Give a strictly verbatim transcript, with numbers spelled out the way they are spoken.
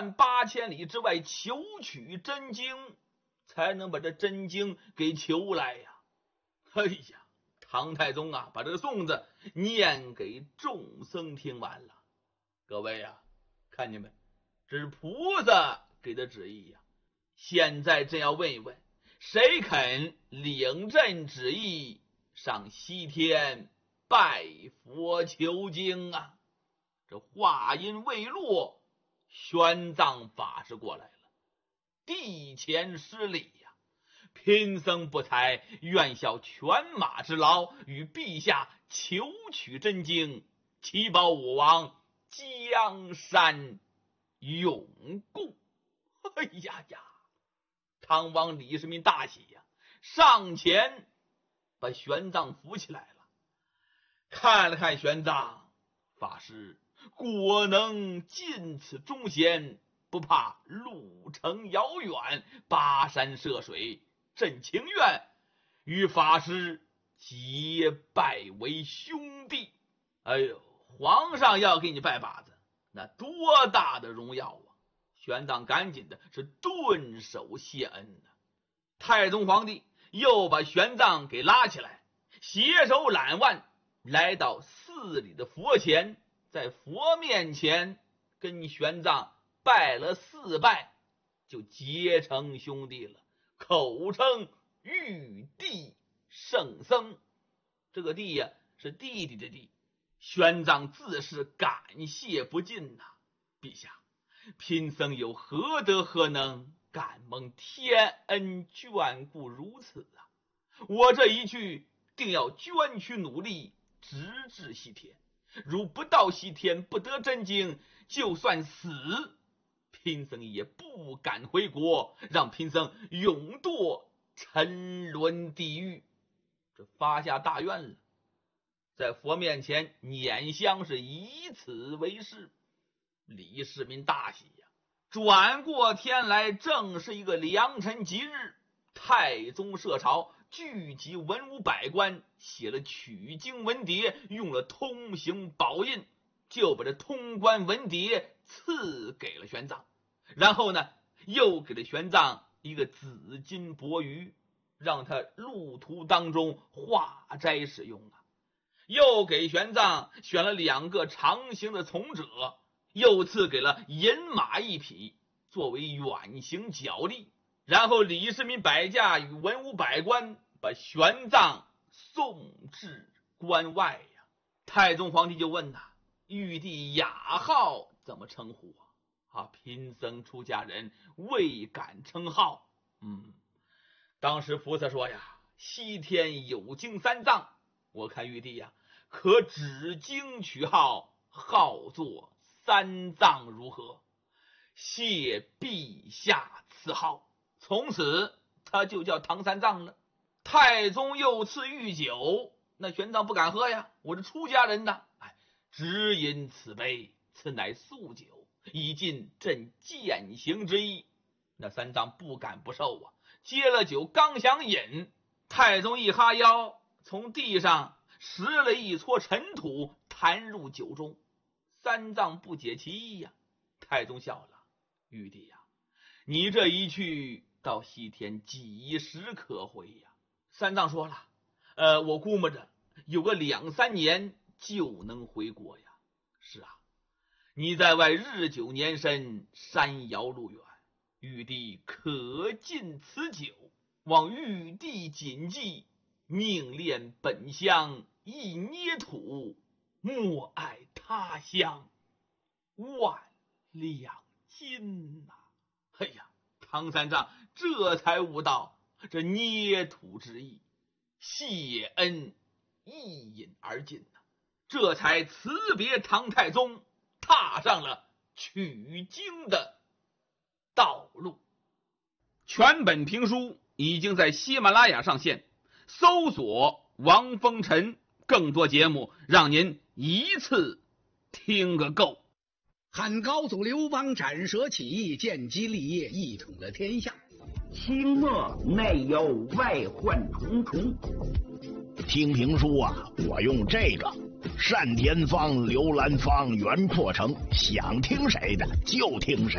万八千里之外求取真经，才能把这真经给求来呀。哎呀，唐太宗啊，把这个颂子念给众僧听完了。各位啊，看见没？这是菩萨给的旨意呀。现在真要问一问，谁肯领朕旨意上西天拜佛求经啊？这话音未落，玄奘法师过来了，地前施礼呀。贫僧不才，愿效犬马之劳，与陛下求取真经，祈保我王江山永固。哎呀呀！唐王李世民大喜呀，上前把玄奘扶起来了，看了看玄奘法师，果能尽此忠贤，不怕路程遥远，跋山涉水，朕情愿与法师结拜为兄弟。哎呦，皇上要给你拜把子，那多大的荣耀啊！玄奘赶紧的是顿首谢恩呢。太宗皇帝又把玄奘给拉起来，携手揽腕来到寺里的佛前，在佛面前跟玄奘拜了四拜，就结成兄弟了，口称玉帝圣僧。这个弟呀，是弟弟的弟。玄奘自是感谢不尽呐、啊、陛下，贫僧有何德何能，敢蒙天恩眷顾如此啊！我这一去定要捐躯努力，直至西天。如不到西天，不得真经，就算死，贫僧也不敢回国，让贫僧永堕沉沦地狱。这发下大愿了，在佛面前拈香，是以此为誓。李世民大喜呀、啊！转过天来，正是一个良辰吉日，太宗设朝，聚集文武百官，写了取经文牒，用了通行宝印，就把这通关文牒赐给了玄奘。然后呢，又给了玄奘一个紫金钵盂，让他路途当中化斋使用啊。又给玄奘选了两个长行的从者，又赐给了银马一匹作为远行脚力。然后李世民摆驾与文武百官把玄奘送至关外呀。太宗皇帝就问呐、啊：“玉帝雅号怎么称呼啊？”啊，贫僧出家人未敢称号。嗯，当时菩萨说呀：“西天有经三藏，我看玉帝呀，可指经取号，号作三藏如何？谢陛下赐号。”从此他就叫唐三藏了。太宗又赐御酒，那玄奘不敢喝呀，我是出家人呐，哎，只饮此杯，此乃素酒，以尽朕践行之意。那三藏不敢不受啊，接了酒刚想饮，太宗一哈腰，从地上拾了一撮尘土，弹入酒中。三藏不解其意呀。太宗笑了：“玉帝呀，你这一去到西天几时可回呀？”三藏说了：“呃，我估摸着有个两三年就能回国呀。”是啊，你在外日久年深，山遥路远，玉帝可尽此酒，望玉帝谨记，宁恋本乡一捏土，莫爱他乡万两金呐、啊！哎呀，唐三藏这才悟到这捏土之意，谢恩一饮而尽呐、啊，这才辞别唐太宗，踏上了取经的道路。全本评书已经在喜马拉雅上线，搜索王风尘，更多节目让您一次听个够。 汉高祖刘邦斩蛇起义，建基立业，一统了天下。 清末内忧外患重重。听评书啊，我用这个单田芳、刘兰芳、袁阔成，想听谁的就听谁。